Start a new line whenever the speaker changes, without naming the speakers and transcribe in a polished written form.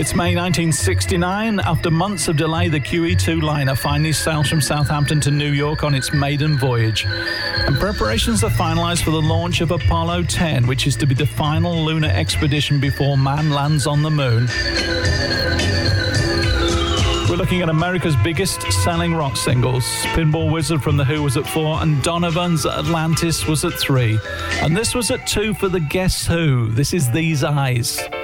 It's May 1969. After months of delay, the QE2 liner finally sails from Southampton to New York on its maiden voyage. And preparations are finalized for the launch of Apollo 10, which is to be the final lunar expedition before man lands on the moon. We're looking at America's biggest selling rock singles. Pinball Wizard from The Who was at 4 and Donovan's Atlantis was at 3. And this was at 2 for the Guess Who. This is These Eyes.